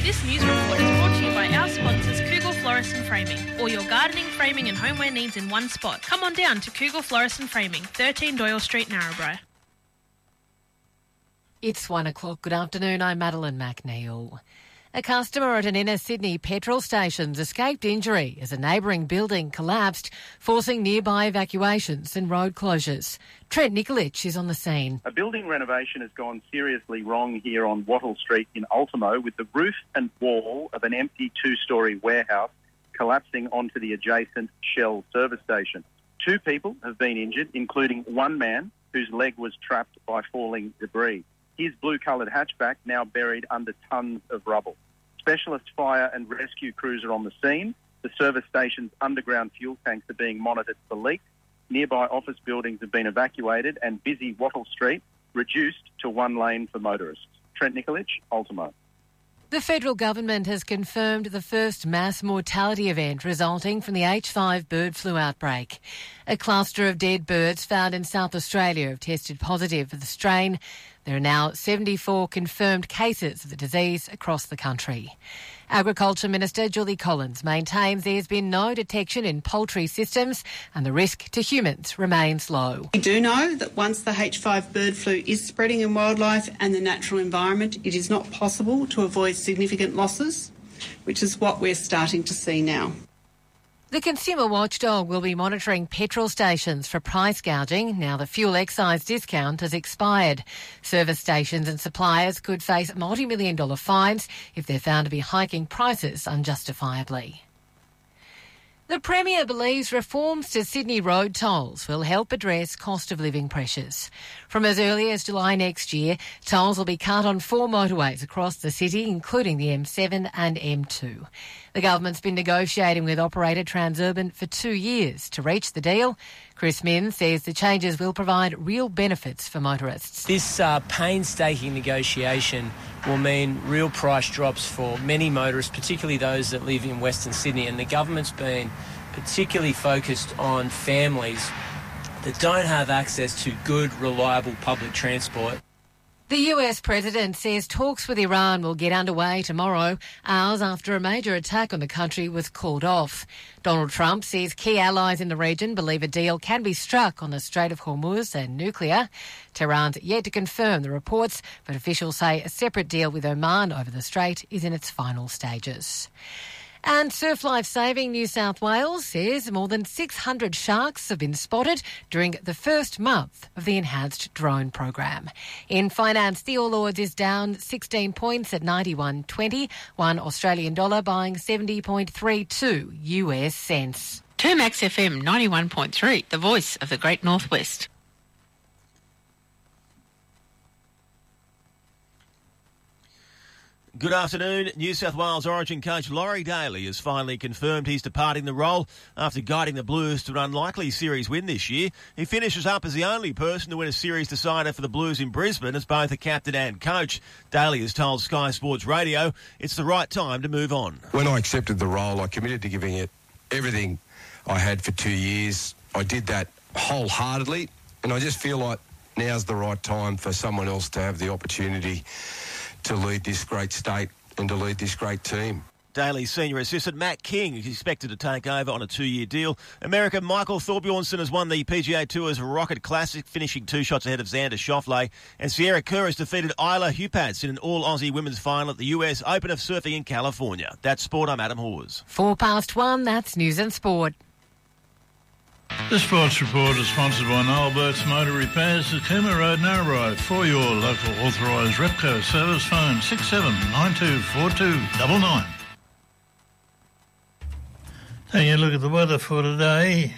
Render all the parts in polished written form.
This news report is brought to you by our sponsors Kugel Florist and Framing. All your gardening, framing and homeware needs in one spot. Come on down to Kugel Florist and Framing, 13 Doyle Street, Narrabri. It's 1 o'clock. Good afternoon. I'm Madeline McNeil. A customer at an inner Sydney petrol station's escaped injury as a neighbouring building collapsed, forcing nearby evacuations and road closures. Trent Nikolic is on the scene. A building renovation has gone seriously wrong here on Wattle Street in Ultimo, with the roof and wall of an empty two-storey warehouse collapsing onto the adjacent Shell service station. 2 people have been injured, including one man whose leg was trapped by falling debris. His blue-coloured hatchback now buried under tons of rubble. Specialist fire and rescue crews are on the scene. The service station's underground fuel tanks are being monitored for leaks. Nearby office buildings have been evacuated and busy Wattle Street reduced to 1 lane for motorists. Trent Nikolic, Ultimo. The federal government has confirmed the first mass mortality event resulting from the H5 bird flu outbreak. A cluster of dead birds found in South Australia have tested positive for the strain. There are now 74 confirmed cases of the disease across the country. Agriculture Minister Julie Collins maintains there's been no detection in poultry systems and the risk to humans remains low. We do know that once the H5 bird flu is spreading in wildlife and the natural environment, it is not possible to avoid significant losses, which is what we're starting to see now. The consumer watchdog will be monitoring petrol stations for price gouging now the fuel excise discount has expired. Service stations and suppliers could face multi-million-dollar fines if they're found to be hiking prices unjustifiably. The Premier believes reforms to Sydney road tolls will help address cost of living pressures. From as early as July next year, tolls will be cut on 4 motorways across the city, including the M7 and M2. The government's been negotiating with operator Transurban for 2 years to reach the deal. Chris Minns says the changes will provide real benefits for motorists. This painstaking negotiation will mean real price drops for many motorists, particularly those that live in Western Sydney, and the government's been particularly focused on families that don't have access to good, reliable public transport. The US president says talks with Iran will get underway tomorrow, hours after a major attack on the country was called off. Donald Trump says key allies in the region believe a deal can be struck on the Strait of Hormuz and nuclear. Tehran's yet to confirm the reports, but officials say a separate deal with Oman over the strait is in its final stages. And Surf Life Saving New South Wales says more than 600 sharks have been spotted during the first month of the enhanced drone program. In finance, the All Ords is down 16 points at 91.20, $1 Australian dollar buying 70.32 US cents. Termax FM 91.3, the voice of the Great Northwest. Good afternoon. New South Wales Origin coach Laurie Daly has finally confirmed he's departing the role after guiding the Blues to an unlikely series win this year. He finishes up as the only person to win a series decider for the Blues in Brisbane as both a captain and coach. Daly has told Sky Sports Radio it's the right time to move on. When I accepted the role, I committed to giving it everything I had for 2 years. I did that wholeheartedly, and I just feel like now's the right time for someone else to have the opportunity to lead this great state and to lead this great team. Daly's senior assistant Matt King is expected to take over on a 2-year deal. American Michael Thorbjornsen has won the PGA Tour's Rocket Classic, finishing 2 shots ahead of Xander Schauffele. And Sierra Kerr has defeated Isla Hupats in an all-Aussie women's final at the US Open of Surfing in California. That's Sport, I'm Adam Hawes. 1:04, that's News and Sport. The Sports Report is sponsored by Noel Burke's Motor Repairs at Cooma Road, Narrabri. For your local authorised Repco service, phone 67924299. Taking a look at the weather for today.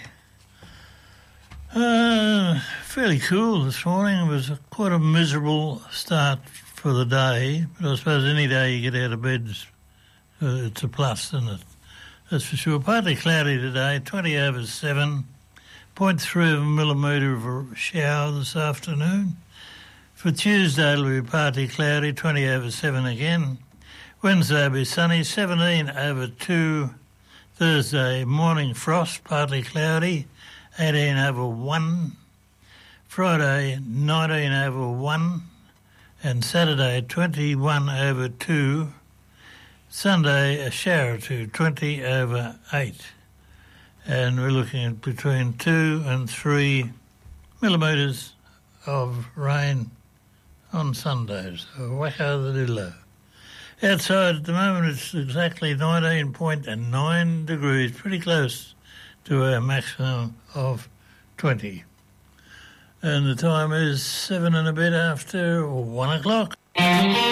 Fairly cool this morning. It was quite a miserable start for the day, but I suppose any day you get out of bed, it's a plus, isn't it? That's for sure. Partly cloudy today, 20 over 7. 0.3 of a millimetre of a shower this afternoon. For Tuesday, it'll be partly cloudy, 20 over 7 again. Wednesday will be sunny, 17 over 2. Thursday, morning frost, partly cloudy, 18 over 1. Friday, 19 over 1. And Saturday, 21 over 2. Sunday, a shower to 20 over 8. And we're looking at between 2 and 3 millimetres of rain on Sunday. So wacko the doodle. Outside at the moment it's exactly 19.9 degrees, pretty close to our maximum of 20. And the time is 7 and a bit after 1 o'clock.